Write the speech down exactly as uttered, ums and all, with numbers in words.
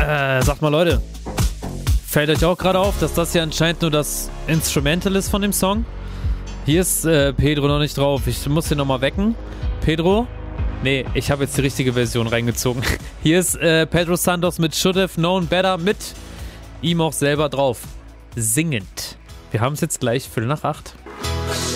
Äh, sagt mal Leute, fällt euch auch gerade auf, dass das hier anscheinend nur das Instrumental ist von dem Song? Hier ist äh, Pedro noch nicht drauf. Ich muss ihn nochmal wecken. Pedro? Nee, ich habe jetzt die richtige Version reingezogen. Hier ist äh, Pedro Santos mit Should Have Known Better mit ihm auch selber drauf. Singend. Wir haben es jetzt gleich Viertel nach acht.